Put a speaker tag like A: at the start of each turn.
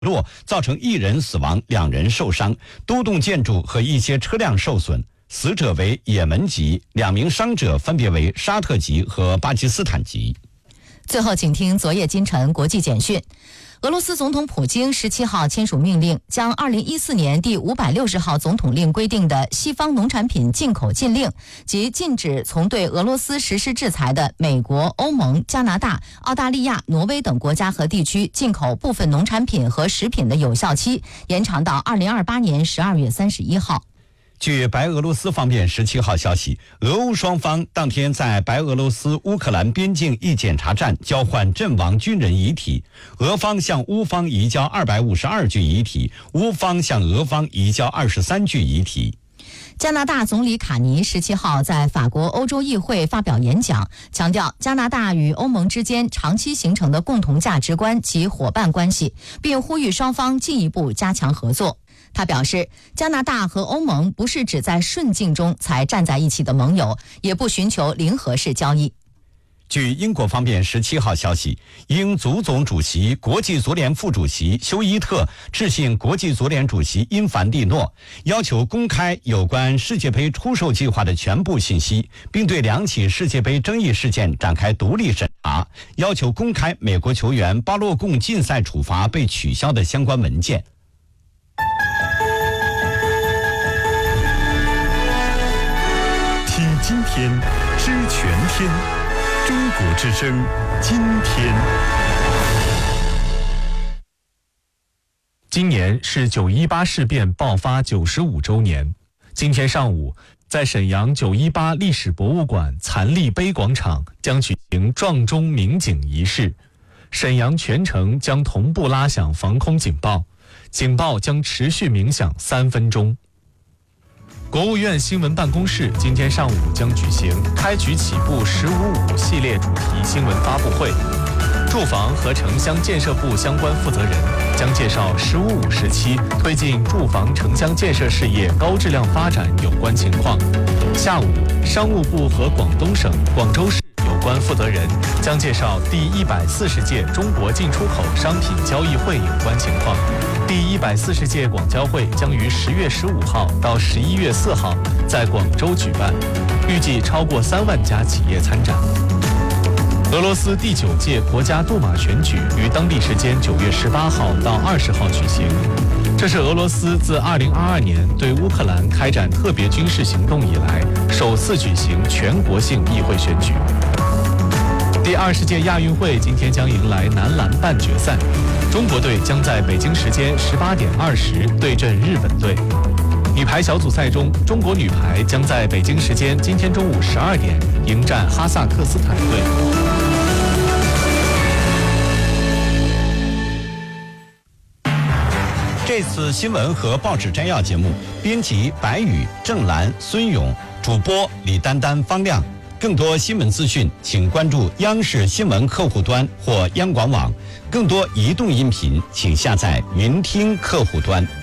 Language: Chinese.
A: 落，造成1人死亡，2人受伤，多栋建筑和一些车辆受损，死者为也门籍，2名伤者分别为沙特籍和巴基斯坦籍。
B: 最后，请听昨夜今晨国际简讯。俄罗斯总统普京17号签署命令，将2014年第560号总统令规定的西方农产品进口禁令及禁止从对俄罗斯实施制裁的美国、欧盟、加拿大、澳大利亚、挪威等国家和地区进口部分农产品和食品的有效期延长到2028年12月31号。
A: 据白俄罗斯方面17号消息，俄乌双方当天在白俄罗斯乌克兰边境一检查站交换阵亡军人遗体，俄方向乌方移交252具遗体，乌方向俄方移交23具遗体。
B: 加拿大总理卡尼17号在法国欧洲议会发表演讲，强调加拿大与欧盟之间长期形成的共同价值观及伙伴关系，并呼吁双方进一步加强合作。他表示，加拿大和欧盟不是只在顺境中才站在一起的盟友，也不寻求零和式交易。
A: 据英国方面17号消息，英足总主席、国际足联副主席休伊特致信国际足联主席因凡蒂诺，要求公开有关世界杯出售计划的全部信息，并对2起世界杯争议事件展开独立审查，要求公开美国球员巴洛贡禁赛处罚被取消的相关文件。
C: 听今天，知全天。中国之声，今天。
D: 今年是918事变爆发95周年。今天上午，在沈阳918历史博物馆残立碑广场将举行撞钟鸣警仪式。沈阳全城将同步拉响防空警报，警报将持续鸣响3分钟。国务院新闻办公室今天上午将举行开局起步“15.5”系列主题新闻发布会，住房和城乡建设部相关负责人将介绍“15.5”时期推进住房城乡建设事业高质量发展有关情况。下午，商务部和广东省、广州市有关负责人将介绍第140届中国进出口商品交易会有关情况。第140届广交会将于10月15号到11月4号在广州举办，预计超过3万家企业参展。俄罗斯第9届国家杜马选举于当地时间9月18号到20号举行，这是俄罗斯自2022年对乌克兰开展特别军事行动以来首次举行全国性议会选举。第20届亚运会今天将迎来男篮半决赛，中国队将在北京时间18点20对阵日本队。女排小组赛中，中国女排将在北京时间今天中午12点迎战哈萨克斯坦队。
A: 这次新闻和报纸摘要节目，编辑白宇、郑兰、孙勇，主播李丹丹、方亮。更多新闻资讯，请关注央视新闻客户端或央广网。更多移动音频，请下载云听客户端。